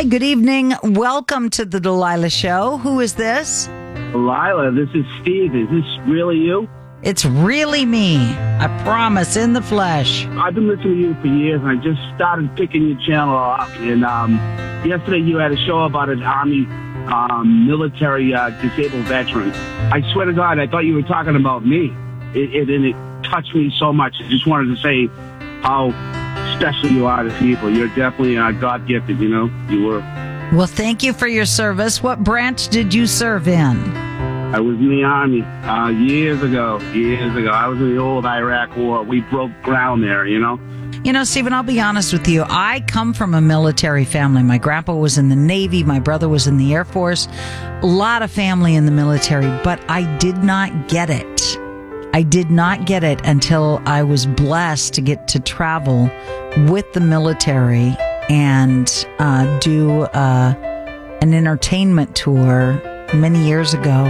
Hi, good evening. Welcome to the Delilah Show. Who is this? Delilah, this is Steve. Is this really you? It's really me. I promise, in the flesh. I've been listening to you for years, and I just started picking your channel up. And yesterday you had a show about an Army military disabled veteran. I swear to God, I thought you were talking about me. It touched me so much. I just wanted to say how special you are to people. You're definitely God-gifted, you know. You were. Well, thank you for your service. What branch did you serve in? I was in the Army years ago. I was in the old Iraq War. We broke ground there, you know. You know, Stephen, I'll be honest with you. I come from a military family. My grandpa was in the Navy. My brother was in the Air Force. A lot of family in the military, but I did not get it. I did not get it until I was blessed to get to travel with the military and do an entertainment tour many years ago.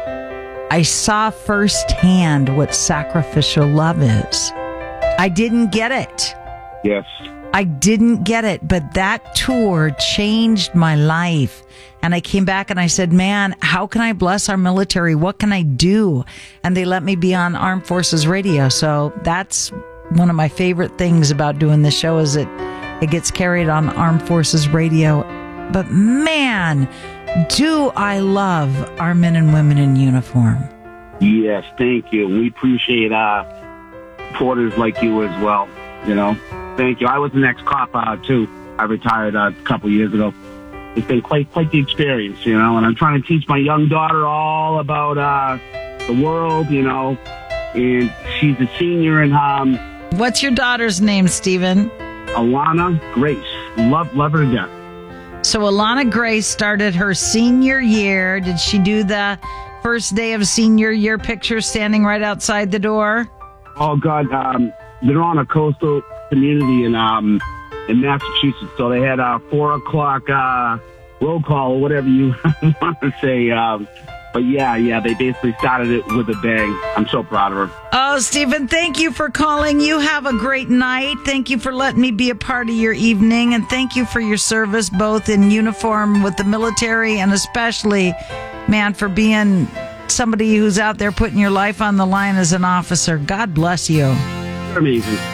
I saw firsthand what sacrificial love is. I didn't get it. Yes. I didn't get it, but that tour changed my life. And I came back and I said, man, how can I bless our military? What can I do? And they let me be on Armed Forces Radio. So that's one of my favorite things about doing this show is it gets carried on Armed Forces Radio. But man, do I love our men and women in uniform. Yes, thank you. We appreciate reporters like you as well, you know. Thank you. I was an ex-cop, too. I retired a couple years ago. It's been quite the experience, you know, and I'm trying to teach my young daughter all about the world, you know, and she's a senior in... What's your daughter's name, Stephen? Alana Grace. Love her to death. So Alana Grace started her senior year. Did she do the first day of senior year picture standing right outside the door? Oh, God. They're on a coastal community in Massachusetts, so they had a 4 o'clock roll call or whatever you want to say. But yeah, they basically started it with a bang. I'm so proud of her. Oh, Stephen, thank you for calling. You have a great night. Thank you for letting me be a part of your evening, and thank you for your service, both in uniform with the military and especially, man, for being somebody who's out there putting your life on the line as an officer. God bless you. You're amazing.